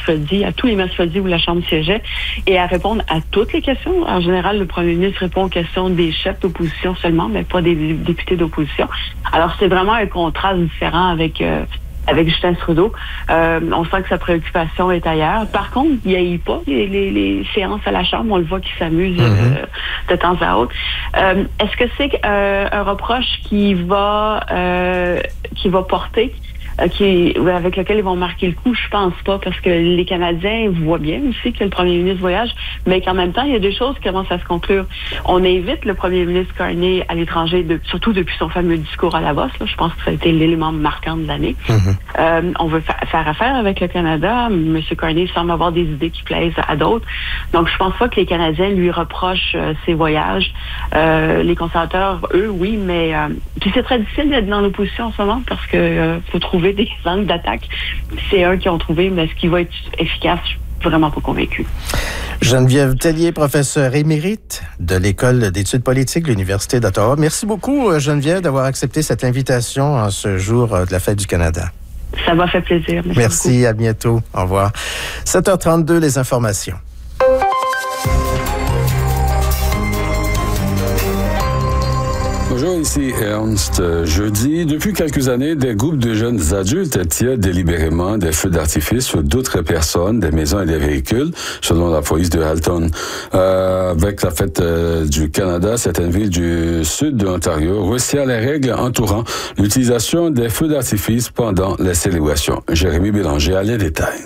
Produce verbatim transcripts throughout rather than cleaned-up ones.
mercredis, à tous les mercredis où la Chambre siégeait, et à répondre à toutes les questions. En général, le premier ministre répond aux questions des chefs d'opposition seulement, mais pas des députés d'opposition. Alors, c'est vraiment un contraste différent avec... Euh, avec Justin Trudeau. Euh, on sent que sa préoccupation est ailleurs. Par contre, il n'y a pas les, les, les séances à la Chambre. On le voit qu'il s'amuse mm-hmm. euh, de temps à autre. Euh, est-ce que c'est euh, un reproche qui va euh, qui va porter Qui, avec lequel ils vont marquer le coup? Je pense pas, parce que les Canadiens voient bien aussi que le premier ministre voyage, mais qu'en même temps, il y a des choses qui commencent à se conclure. On invite le premier ministre Carney à l'étranger, de, surtout depuis son fameux discours à Davos. Là, je pense que ça a été l'élément marquant de l'année. Mm-hmm. Euh, on veut fa- faire affaire avec le Canada. M. Carney semble avoir des idées qui plaisent à d'autres. Donc, je pense pas que les Canadiens lui reprochent euh, ses voyages. Euh, les conservateurs, eux, oui, mais euh, puis c'est très difficile d'être dans l'opposition en ce moment, parce que euh, faut trouver des angles d'attaque. C'est eux qui ont trouvé, mais est-ce qu'il va être efficace? Je suis vraiment pas convaincue. Geneviève Tellier, professeure émérite de l'École d'études politiques de l'Université d'Ottawa. Merci beaucoup, Geneviève, d'avoir accepté cette invitation en ce jour de la Fête du Canada. Ça m'a fait plaisir. Merci, Merci beaucoup. À bientôt. Au revoir. sept heures trente-deux, les informations. Bonjour, ici Ernst. Jeudi, depuis quelques années, des groupes de jeunes adultes tirent délibérément des feux d'artifice sur d'autres personnes, des maisons et des véhicules, selon la police de Halton. Euh, avec la fête euh, du Canada, certaines villes du sud de l'Ontario resserrent les règles entourant l'utilisation des feux d'artifice pendant les célébrations. Jérémy Bélanger a les détails.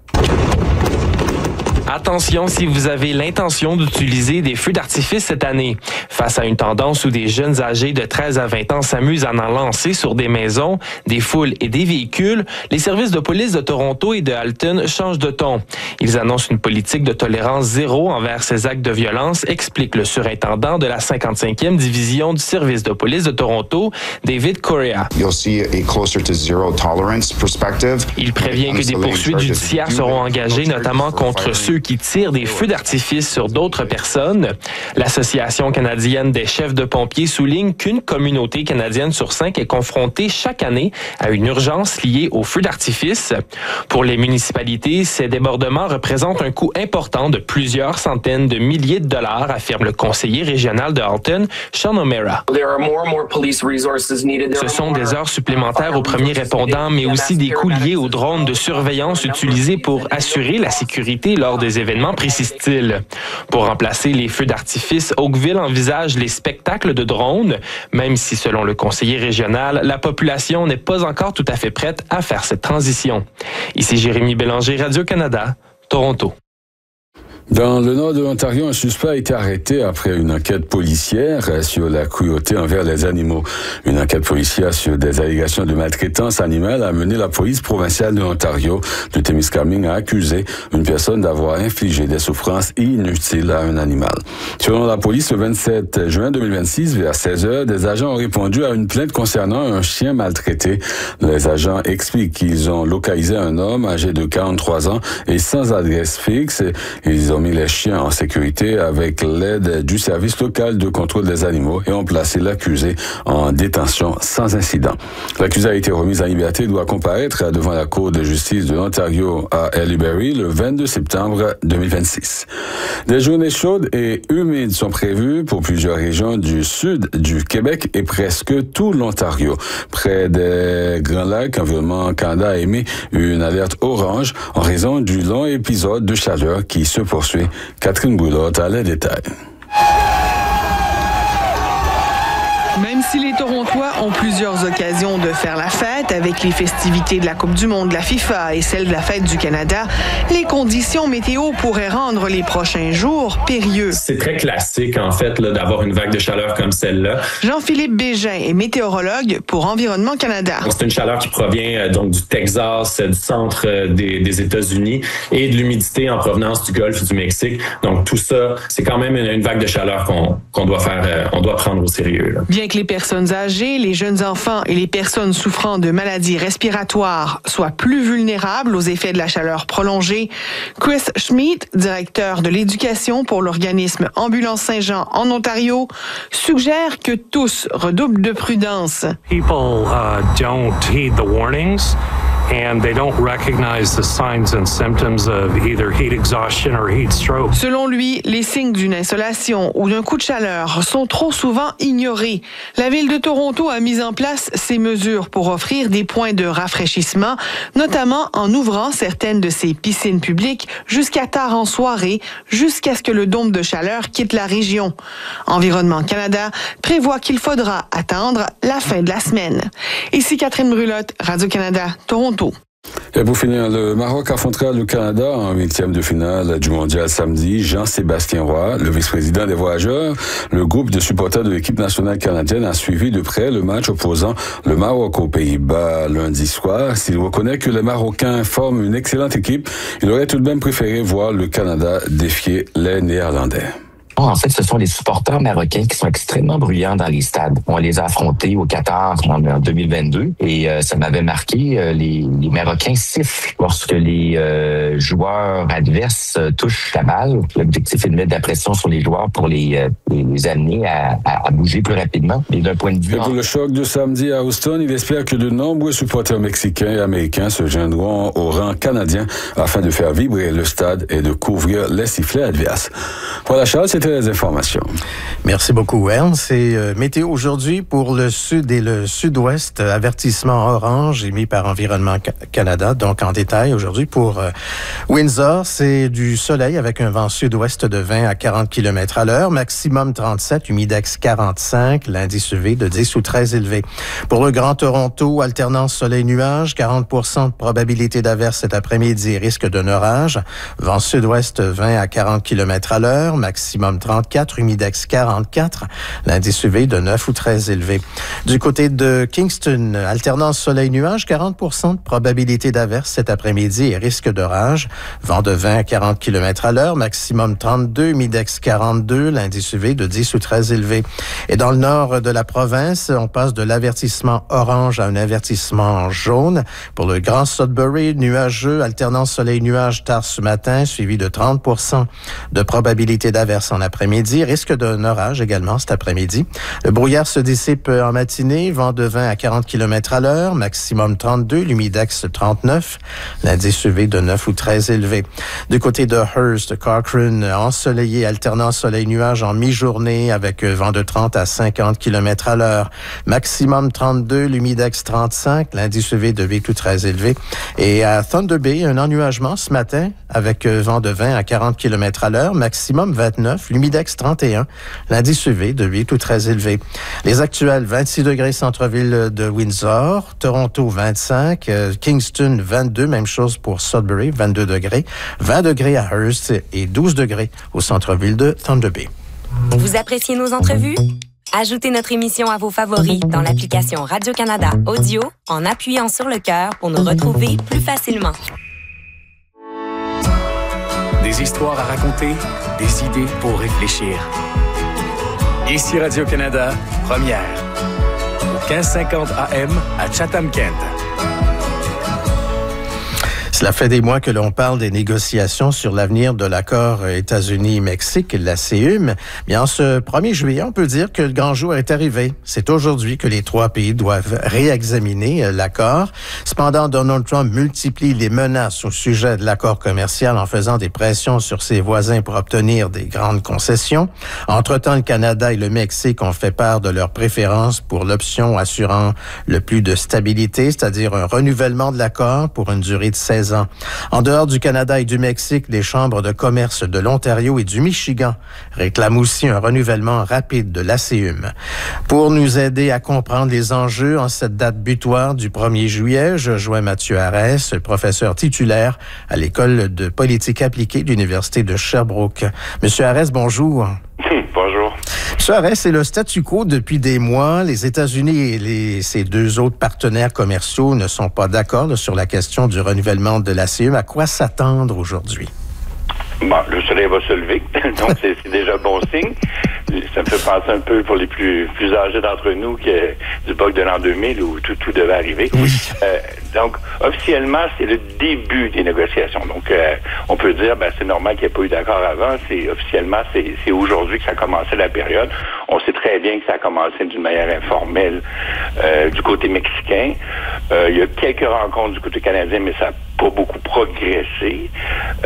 Attention si vous avez l'intention d'utiliser des feux d'artifice cette année. Face à une tendance où des jeunes âgés de treize à vingt ans s'amusent à en lancer sur des maisons, des foules et des véhicules, les services de police de Toronto et de Halton changent de ton. Ils annoncent une politique de tolérance zéro envers ces actes de violence, explique le surintendant de la cinquante-cinquième division du service de police de Toronto, David Correa. You'll see a closer to zero tolerance perspective. Il prévient que des poursuites judiciaires seront engagées, notamment contre ceux qui tirent des feux d'artifice sur d'autres personnes. L'Association canadienne des chefs de pompiers souligne qu'une communauté canadienne sur cinq est confrontée chaque année à une urgence liée aux feux d'artifice. Pour les municipalités, ces débordements représentent un coût important de plusieurs centaines de milliers de dollars, affirme le conseiller régional de Halton, Sean O'Meara. Ce sont des heures supplémentaires aux premiers répondants, mais aussi des coûts liés aux drones de surveillance utilisés pour assurer la sécurité lors des événements, précise-t-il. Pour remplacer les feux d'artifice, Oakville envisage les spectacles de drones, même si, selon le conseiller régional, la population n'est pas encore tout à fait prête à faire cette transition. Ici Jérémy Bélanger, Radio-Canada, Toronto. Dans le nord de l'Ontario, un suspect a été arrêté après une enquête policière sur la cruauté envers les animaux. Une enquête policière sur des allégations de maltraitance animale a mené la police provinciale de l'Ontario de Témiscamingue à accuser une personne d'avoir infligé des souffrances inutiles à un animal. Selon la police, le vingt-sept juin deux mille vingt-six, vers seize heures, des agents ont répondu à une plainte concernant un chien maltraité. Les agents expliquent qu'ils ont localisé un homme âgé de quarante-trois ans et sans adresse fixe. Ils ont mis les chiens en sécurité avec l'aide du service local de contrôle des animaux et ont placé l'accusé en détention sans incident. L'accusé a été remis en liberté et doit comparaître devant la Cour de justice de l'Ontario à Ellsbury le vingt-deux septembre deux mille vingt-six. Des journées chaudes et humides sont prévues pour plusieurs régions du sud du Québec et presque tout l'Ontario. Près des Grands Lacs, Environnement Canada a émis une alerte orange en raison du long épisode de chaleur qui se poursuit. Catherine Boulotte a les détails. Même si les Torontois ont plusieurs occasions de faire la fête avec les festivités de la Coupe du monde de la FIFA et celle de la Fête du Canada, les conditions météo pourraient rendre les prochains jours périlleux. C'est très classique, en fait, là, d'avoir une vague de chaleur comme celle-là. Jean-Philippe Bégin est météorologue pour Environnement Canada. Donc, c'est une chaleur qui provient euh, donc du Texas, euh, du centre euh, des, des États-Unis et de l'humidité en provenance du Golfe du Mexique. Donc, tout ça, c'est quand même une, une vague de chaleur qu'on, qu'on doit faire, euh, on doit prendre au sérieux, là. Bien que les personnes âgées, les jeunes enfants et les personnes souffrant de maladies respiratoires soient plus vulnérables aux effets de la chaleur prolongée, Chris Schmidt, directeur de l'éducation pour l'organisme Ambulance Saint-Jean en Ontario, suggère que tous redoublent de prudence. People uh, don't heed the warnings. and they don't recognize the signs and symptoms of either heat exhaustion or heat stroke. Selon lui, les signes d'une insolation ou d'un coup de chaleur sont trop souvent ignorés. La ville de Toronto a mis en place ces mesures pour offrir des points de rafraîchissement, notamment en ouvrant certaines de ses piscines publiques jusqu'à tard en soirée, jusqu'à ce que le dôme de chaleur quitte la région. Environnement Canada prévoit qu'il faudra attendre la fin de la semaine. Ici Catherine Brulotte, Radio-Canada, Toronto. Et pour finir, le Maroc affrontera le Canada en huitième de finale du mondial samedi. Jean-Sébastien Roy, le vice-président des voyageurs, le groupe de supporters de l'équipe nationale canadienne a suivi de près le match opposant le Maroc aux Pays-Bas lundi soir. S'il reconnaît que les Marocains forment une excellente équipe, il aurait tout de même préféré voir le Canada défier les Néerlandais. En fait, ce sont les supporters marocains qui sont extrêmement bruyants dans les stades. On les a affrontés au Qatar en, en deux mille vingt-deux et euh, ça m'avait marqué. Euh, les, les Marocains sifflent lorsque les euh, joueurs adverses euh, touchent la balle. L'objectif est de mettre de la pression sur les joueurs pour les, euh, les amener à, à, à bouger plus rapidement. Et d'un point de vue... Et pour en... le choc de samedi à Houston, il espère que de nombreux supporters mexicains et américains se joindront au rang canadien afin de faire vibrer le stade et de couvrir les sifflets adverses. Voilà, Charles, c'était les informations. Merci beaucoup, Ern. C'est euh, météo aujourd'hui pour le sud et le sud-ouest. Avertissement orange émis par Environnement Canada. Donc, en détail, aujourd'hui, pour euh, Windsor, c'est du soleil avec un vent sud-ouest de vingt à quarante kilomètres à l'heure. Maximum trente-sept, humidex quarante-cinq, l'indice U V de dix ou treize élevé. Pour le Grand Toronto, alternance soleil-nuage, quarante pour cent de probabilité d'averse cet après-midi, risque d'un orage. Vent sud-ouest vingt à quarante kilomètres à l'heure. Maximum trente-quatre, humidex quarante-quatre, l'indice U V de neuf ou treize élevé. Du côté de Kingston, alternance soleil-nuage, quarante pour cent de probabilité d'averse cet après-midi et risque d'orage. Vent de vingt à quarante kilomètres à l'heure, maximum trente-deux, humidex quarante-deux, l'indice U V de dix ou treize élevé. Et dans le nord de la province, on passe de l'avertissement orange à un avertissement jaune. Pour le Grand Sudbury, nuageux, alternance soleil-nuage tard ce matin, suivi de trente pour cent de probabilité d'averse en après-midi. Risque d'un orage également cet après-midi. Le brouillard se dissipe en matinée. Vent de vingt à quarante kilomètres à l'heure. Maximum trente-deux. L'humidex trente-neuf. L'indice U V de neuf ou treize élevé. Du côté de Hearst, Cochrane, ensoleillé, alternant soleil-nuage en mi-journée avec vent de trente à cinquante kilomètres à l'heure. Maximum trente-deux. L'humidex trente-cinq. L'indice U V de huit ou treize élevé. Et à Thunder Bay, un ennuagement ce matin avec vent de vingt à quarante kilomètres à l'heure. Maximum vingt-neuf. L'humidex trente et un, l'indice U V de huit ou très élevé. Les actuels, vingt-six degrés centre-ville de Windsor, Toronto vingt-cinq, euh, Kingston vingt-deux, même chose pour Sudbury, vingt-deux degrés, vingt degrés à Hearst et douze degrés au centre-ville de Thunder Bay. Vous appréciez nos entrevues? Ajoutez notre émission à vos favoris dans l'application Radio-Canada Audio en appuyant sur le cœur pour nous retrouver plus facilement. Des histoires à raconter, des idées pour réfléchir. Ici Radio-Canada, première. Au quinze cinquante A M à Chatham-Kent. Cela fait des mois que l'on parle des négociations sur l'avenir de l'accord États-Unis-Mexique, la C U M. Bien, en ce premier juillet, on peut dire que le grand jour est arrivé. C'est aujourd'hui que les trois pays doivent réexaminer l'accord. Cependant, Donald Trump multiplie les menaces au sujet de l'accord commercial en faisant des pressions sur ses voisins pour obtenir des grandes concessions. Entre-temps, le Canada et le Mexique ont fait part de leur préférence pour l'option assurant le plus de stabilité, c'est-à-dire un renouvellement de l'accord pour une durée de seize ans. En dehors du Canada et du Mexique, les chambres de commerce de l'Ontario et du Michigan réclament aussi un renouvellement rapide de la C U M. Pour nous aider à comprendre les enjeux en cette date butoir du premier juillet, je joins Mathieu Arès, professeur titulaire à l'École de politique appliquée de l'Université de Sherbrooke. Monsieur Arès, bonjour. Bonjour. Monsieur Arès, c'est le statu quo depuis des mois. Les États-Unis et les, ses deux autres partenaires commerciaux ne sont pas d'accord là, sur la question du renouvellement de la C U M. À quoi s'attendre aujourd'hui? Bon, le soleil va se lever, donc c'est, c'est déjà bon signe. Ça me fait penser un peu pour les plus plus âgés d'entre nous que du bug de l'an deux mille où tout, tout devait arriver. Oui. Euh, donc, officiellement, c'est le début des négociations. Donc, euh, on peut dire, ben, c'est normal qu'il n'y ait pas eu d'accord avant. C'est officiellement, c'est, c'est aujourd'hui que ça a commencé la période. On sait très bien que ça a commencé d'une manière informelle euh, du côté mexicain. Euh, il y a quelques rencontres du côté canadien, mais ça n'a pas beaucoup progressé.